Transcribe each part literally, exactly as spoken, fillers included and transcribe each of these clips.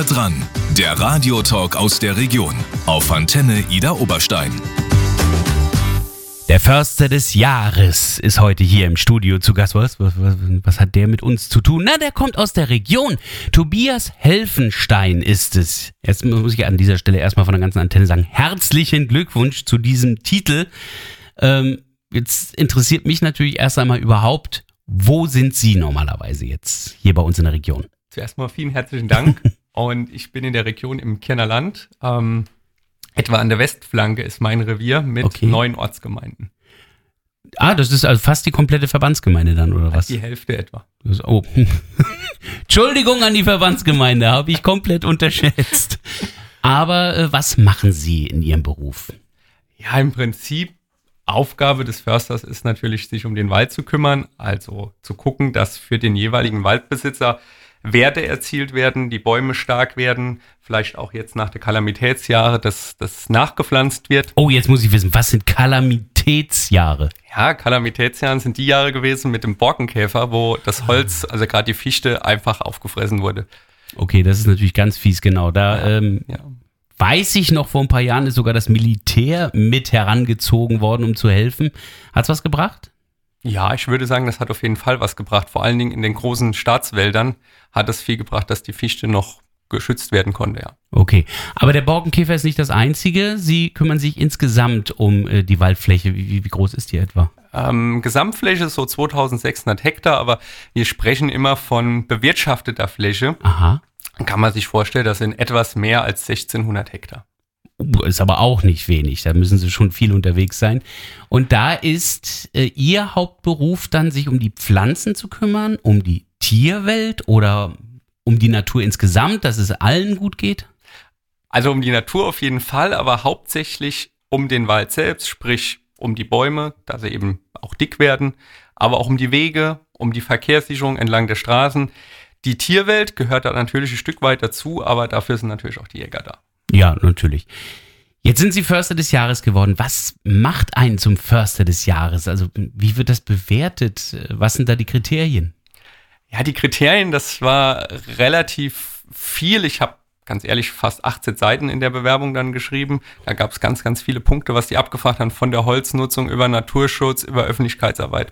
dran, der Radiotalk aus der Region auf Antenne Idar Oberstein. Der Förster des Jahres ist heute hier im Studio zu Gast. Was, was, was, was hat der mit uns zu tun? Na, der kommt aus der Region. Tobias Helfenstein ist es. Jetzt muss ich an dieser Stelle erstmal von der ganzen Antenne sagen, herzlichen Glückwunsch zu diesem Titel. Ähm, jetzt interessiert mich natürlich erst einmal überhaupt, wo sind Sie normalerweise jetzt hier bei uns in der Region? Zuerst mal vielen herzlichen Dank. Und ich bin in der Region im Kirner Land. Ähm, etwa an der Westflanke ist mein Revier mit okay. neun Ortsgemeinden. Ah, das ist also fast die komplette Verbandsgemeinde dann, oder was? Die Hälfte etwa. Oh. Entschuldigung an die Verbandsgemeinde, habe ich komplett unterschätzt. Aber äh, was machen Sie in Ihrem Beruf? Ja, im Prinzip, Aufgabe des Försters ist natürlich, sich um den Wald zu kümmern, also zu gucken, dass für den jeweiligen Waldbesitzer Werte erzielt werden, die Bäume stark werden, vielleicht auch jetzt nach der Kalamitätsjahre, dass das nachgepflanzt wird. Oh, jetzt muss ich wissen, was sind Kalamitätsjahre? Ja, Kalamitätsjahre sind die Jahre gewesen mit dem Borkenkäfer, wo das Holz, also gerade die Fichte, einfach aufgefressen wurde. Okay, das ist natürlich ganz fies, genau. Da ja, ähm, ja. weiß ich noch, vor ein paar Jahren ist sogar das Militär mit herangezogen worden, um zu helfen. Hat's was gebracht? Ja, ich würde sagen, das hat auf jeden Fall was gebracht. Vor allen Dingen in den großen Staatswäldern hat es viel gebracht, dass die Fichte noch geschützt werden konnte, ja. Okay, aber der Borkenkäfer ist nicht das Einzige. Sie kümmern sich insgesamt um äh, die Waldfläche. Wie, wie groß ist die etwa? Ähm, Gesamtfläche ist so zweitausendsechshundert Hektar, aber wir sprechen immer von bewirtschafteter Fläche. Aha. Dann kann man sich vorstellen, das sind etwas mehr als sechzehnhundert Hektar. Ist aber auch nicht wenig, da müssen Sie schon viel unterwegs sein. Und da ist äh, Ihr Hauptberuf dann, sich um die Pflanzen zu kümmern, um die Tierwelt oder um die Natur insgesamt, dass es allen gut geht? Also um die Natur auf jeden Fall, aber hauptsächlich um den Wald selbst, sprich um die Bäume, da sie eben auch dick werden, aber auch um die Wege, um die Verkehrssicherung entlang der Straßen. Die Tierwelt gehört da natürlich ein Stück weit dazu, aber dafür sind natürlich auch die Jäger da. Ja, natürlich. Jetzt sind Sie Förster des Jahres geworden. Was macht einen zum Förster des Jahres? Also wie wird das bewertet? Was sind da die Kriterien? Ja, die Kriterien, das war relativ viel. Ich habe ganz ehrlich fast achtzehn Seiten in der Bewerbung dann geschrieben. Da gab es ganz, ganz viele Punkte, was die abgefragt haben, von der Holznutzung über Naturschutz, über Öffentlichkeitsarbeit.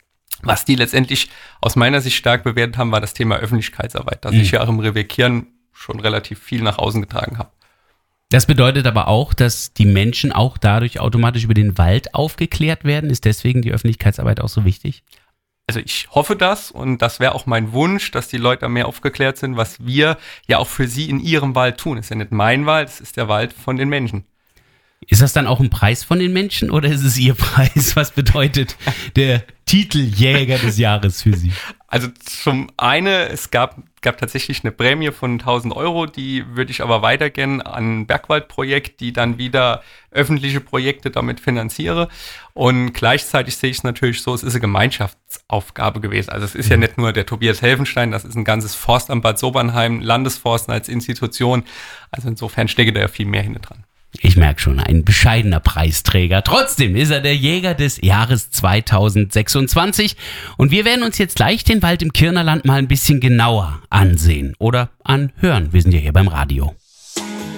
Was die letztendlich aus meiner Sicht stark bewertet haben, war das Thema Öffentlichkeitsarbeit, dass mhm. ich ja auch im Revier Kirn schon relativ viel nach außen getragen habe. Das bedeutet aber auch, dass die Menschen auch dadurch automatisch über den Wald aufgeklärt werden. Ist deswegen die Öffentlichkeitsarbeit auch so wichtig? Also ich hoffe das und das wäre auch mein Wunsch, dass die Leute mehr aufgeklärt sind, was wir ja auch für sie in ihrem Wald tun. Es ist ja nicht mein Wald, es ist der Wald von den Menschen. Ist das dann auch ein Preis von den Menschen oder ist es Ihr Preis? Was bedeutet der Titel Jäger des Jahres für Sie? Also zum einen, es gab, gab tatsächlich eine Prämie von tausend Euro, die würde ich aber weitergehen an ein Bergwaldprojekt, die dann wieder öffentliche Projekte damit finanziere. Und gleichzeitig sehe ich es natürlich so, es ist eine Gemeinschaftsaufgabe gewesen. Also es ist ja nicht nur der Tobias Helfenstein, das ist ein ganzes Forstamt Bad Sobernheim, Landesforsten als Institution. Also insofern stecke da ja viel mehr hinten dran. Ich merke schon, ein bescheidener Preisträger. Trotzdem ist er der Jäger des Jahres zweitausendsechsundzwanzig. Und wir werden uns jetzt gleich den Wald im Kirner Land mal ein bisschen genauer ansehen oder anhören. Wir sind ja hier beim Radio.